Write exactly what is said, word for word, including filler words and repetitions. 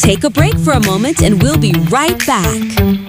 Take a break for a moment and we'll be right back.